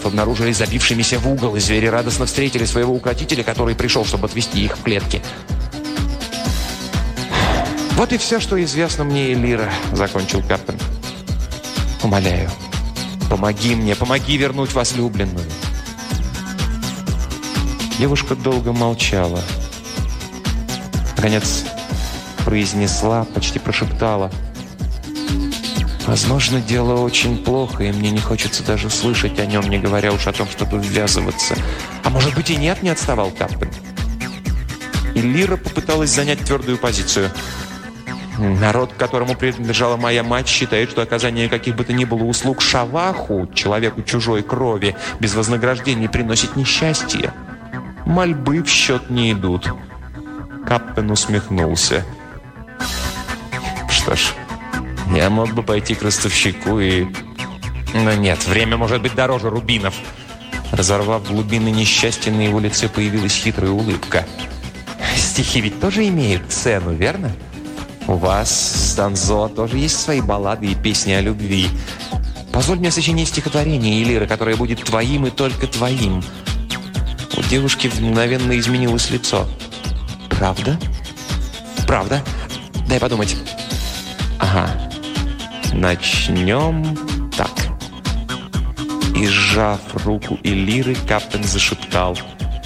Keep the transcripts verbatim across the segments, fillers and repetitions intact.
драконов обнаружили забившимися в угол, и звери радостно встретили своего укротителя, который пришел, чтобы отвести их в клетки. «Вот и все, что известно мне, Элира», — закончил Каппен. «Умоляю, помоги мне, помоги вернуть возлюбленную». Девушка долго молчала. Наконец произнесла, почти прошептала: «Возможно, дело очень плохо, и мне не хочется даже слышать о нем, не говоря уж о том, чтобы ввязываться». «А может быть и нет?» — не отставал Каппен. И Лира попыталась занять твердую позицию. «Народ, которому принадлежала моя мать, считает, что оказание каких бы то ни было услуг шаваху, человеку чужой крови, без вознаграждения приносит несчастье. Мольбы в счет не идут». Каппен усмехнулся. «Что ж, я мог бы пойти к ростовщику и... Но нет, время может быть дороже рубинов». Разорвав глубины несчастья, на его лице появилась хитрая улыбка. «Стихи ведь тоже имеют цену, верно? У вас, с Донзо, тоже есть свои баллады и песни о любви. Позволь мне сочинить стихотворение, Элира, которое будет твоим и только твоим». У девушки мгновенно изменилось лицо. «Правда? Правда? Дай подумать. Ага. Начнем так». И, сжав руку Элиры, Каппен зашептал: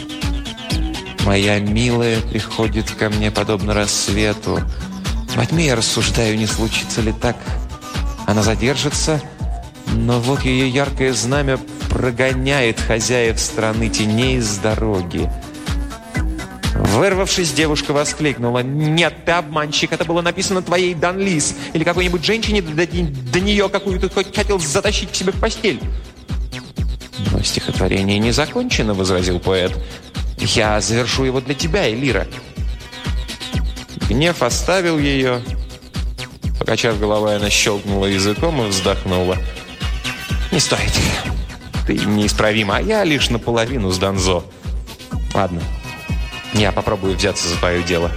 «Моя милая приходит ко мне подобно рассвету. Во тьме я рассуждаю, не случится ли так. Она задержится, но вот ее яркое знамя прогоняет хозяев страны теней с дороги». Вырвавшись, девушка воскликнула: «Нет, ты обманщик, это было написано твоей Данлис или какой-нибудь женщине, до, до нее какую-то хоть хотел затащить к себе в постель». «Но стихотворение не закончено», — возразил поэт. «Я завершу его для тебя, Элира». Гнев оставил ее. Покачав головой, она щелкнула языком и вздохнула. «Не стоит. Ты неисправима, а я лишь наполовину с Донзо. Ладно, я попробую взяться за твое дело».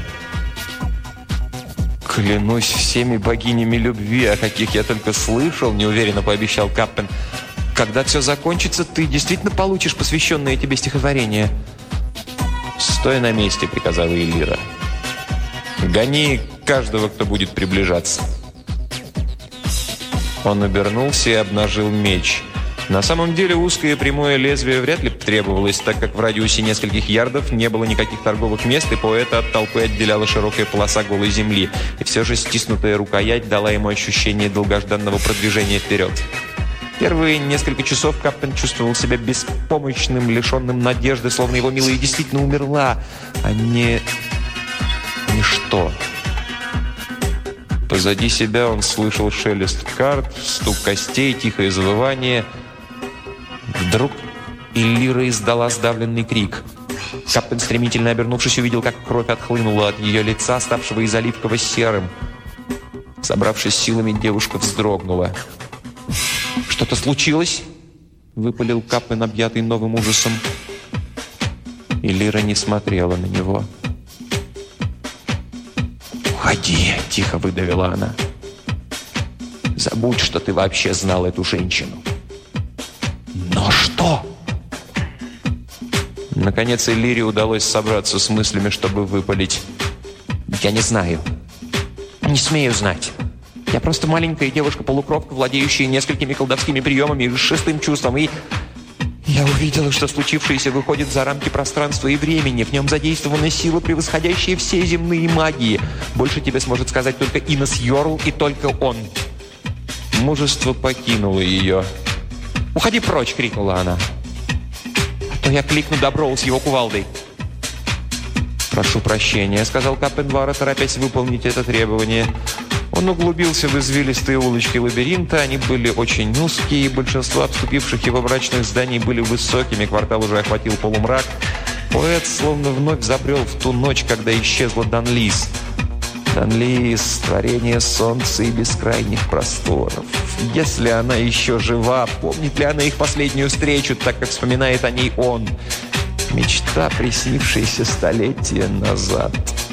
«Клянусь всеми богинями любви, о каких я только слышал», — неуверенно пообещал Каппен. «Когда все закончится, ты действительно получишь посвященное тебе стихотворение». «Стой на месте», — приказала Элира. «Гони каждого, кто будет приближаться». Он обернулся и обнажил меч. На самом деле узкое прямое лезвие вряд ли требовалось, так как в радиусе нескольких ярдов не было никаких торговых мест, и поэта от толпы отделяла широкая полоса голой земли. И все же стиснутая рукоять дала ему ощущение долгожданного продвижения вперед. Первые несколько часов Каппен чувствовал себя беспомощным, лишенным надежды, словно его милая действительно умерла, а не... ничто. Позади себя он слышал шелест карт, стук костей, тихое завывание. Вдруг Элира издала сдавленный крик. Каппен, стремительно обернувшись, увидел, как кровь отхлынула от ее лица, ставшего из оливково-серым. Собравшись силами, девушка вздрогнула. «Что-то случилось?» — выпалил Каппен, объятый новым ужасом. Элира не смотрела на него. «Уходи!» — тихо выдавила она. «Забудь, что ты вообще знал эту женщину». «Но что?» Наконец Элире удалось собраться с мыслями, чтобы выпалить: «Я не знаю. Не смею знать. Я просто маленькая девушка-полукровка, владеющая несколькими колдовскими приемами и шестым чувством, и я увидела, что случившееся выходит за рамки пространства и времени. В нем задействована сила, превосходящая все земные магии. Больше тебе сможет сказать только Инес Йорл, и только он». Мужество покинуло ее. «Уходи прочь!» — крикнула она. «А то я кликну Доброу с его кувалдой». «Прошу прощения», — сказал Каппенвара, торопясь выполнить это требование. Он углубился в извилистые улочки лабиринта. Они были очень узкие, и большинство обступивших его мрачных зданий были высокими. Квартал уже охватил полумрак. Поэт словно вновь забрел в ту ночь, когда исчезла Данлис. Данлис — творение солнца и бескрайних просторов. Если она еще жива, помнит ли она их последнюю встречу, так как вспоминает о ней он? Мечта, приснившаяся столетия назад.